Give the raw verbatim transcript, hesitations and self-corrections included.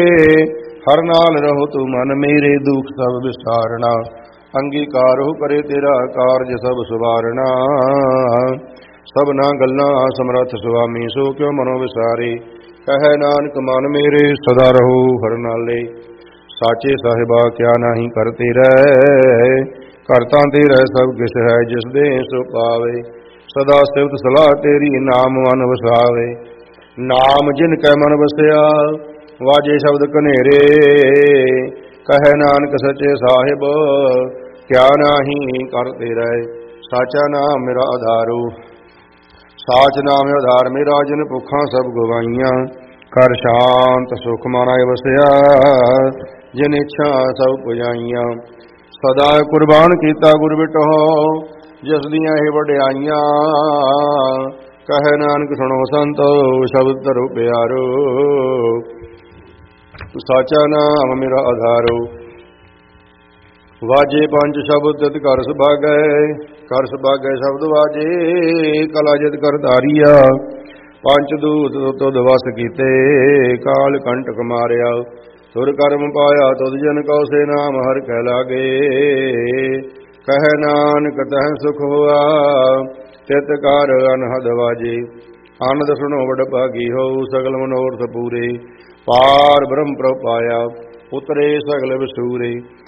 ਹਰ ਨਾਲ ਰਹੋ ਤੂੰ ਮਨ ਮੇਰੇ, ਦੁਖ ਸਭ ਵਿਸਾਰਣਾ। ਅੰਗੀਕਾਰੋ ਕਰੇ ਤੇਰਾ ਕਾਰਜ ਸਭ ਸੁਵਾਰਣਾ। ਸਭਨਾ ਗੱਲਾਂ ਸਮਰੱਥ ਸੁਆਮੀ, ਸੋ ਕਿਉ ਮਨੋ ਵਿਸਾਰੇ। ਕਹੈ ਨਾਨਕ ਮਨ ਮੇਰੇ, ਸਦਾ ਰਹੋ ਹਰ ਨਾਲੇ। ਸਾਚੇ ਸਾਹਿਬਾ ਕਿਆ ਨਾਹੀ ਕਰਤੇ ਰਹਿ, ਕਰਤਾ ਤੇਰਾ ਸਭ ਕਿਛ ਹੈ, ਜਿਸ ਦੇ ਸੋ ਪਾਵੇ। ਸਦਾ ਸਿਫਤ ਸਲਾਹ ਤੇਰੀ, ਨਾਮ ਮਨ ਵਸਾਵੇ। ਨਾਮ ਜਿਨ ਕੈ ਮਨ ਵਸਿਆ, ਵਾਜੇ ਸ਼ਬਦ ਕਨੇਰੇ। ਕਹੈ ਨਾਨਕ ਸੱਚੇ ਸਾਹਿਬ, ਕਿਆ ਨਾਹੀ ਕਰਤੇ ਰਹਿ। ਸਾਚਾ ਨਾਮ ਮੇਰਾ ਆਧਾਰੋ, ਸਾਚ ਨਾਮ ਆਧਾਰ ਮੇਰਾ। ਜਿਨ ਭੁੱਖਾਂ ਸਭ ਗਵਾਈਆਂ, ਕਰ ਸ਼ਾਂਤ ਸੁਖ ਮਾਨਾ ਵਸਿਆ। ਜਿਨ ਇੱਛਾ ਸਭ ਪੁਜਾਈਆਂ, ਸਦਾ ਕੁਰਬਾਨ ਕੀਤਾ ਗੁਰ ਬਿਟਹੁ। ਜਿਸ ਦੀਆਂ ਇਹ ਵਡਿਆਈਆਂ, ਕਹੈ ਨਾਨਕ ਸੁਣੋ ਸੰਤੋ, ਸ਼ਬਦ ਧਰੋ ਪਿਆਰੋ। ਸਾਚਾ ਨਾਮ ਮੇਰਾ ਆਧਾਰੋ, ਵਾਜੇ ਪੰਜ ਸ਼ਬਦ ਤਿਤ ਕਰ ਸੁਭਾਗੈ। ਕਰ ਸੁਭਾਗੈ ਸ਼ਬਦ ਵਾਜੇ, ਕਲਾ ਜਿਤ ਕਰ ਧਾਰੀਆ। ਪੰਜ ਦੂਤ ਤੁਧ ਵਸ ਕੀਤੇ, ਕਾਲ ਕੰਟਕ ਮਾਰਿਆ। ਤੁਰ ਕਰਮ ਪਾਇਆ ਤੁਧ ਜਨ ਕਉ, ਸੇ ਨਾਮ ਹਰਿ ਕੈ ਲਾਗੇ। ਕਹੈ ਨਾਨਕ ਤਹਿ ਸੁਖ ਹੋਆ, ਤਿਤ ਕਰ ਅਨਹਦ ਵਾਜੇ। ਆਨੰਦ ਸੁਣੋ ਵਡ ਭਾਗੀ ਹੋਊ, ਸਗਲ ਮਨੋਰਥ ਪੂਰੇ। ਪਾਰ ਬ੍ਰਹਮ ਪ੍ਰਭ ਪਾਇਆ, ਉਤਰੇ ਸਗਲ ਵਿਸੂਰੇ।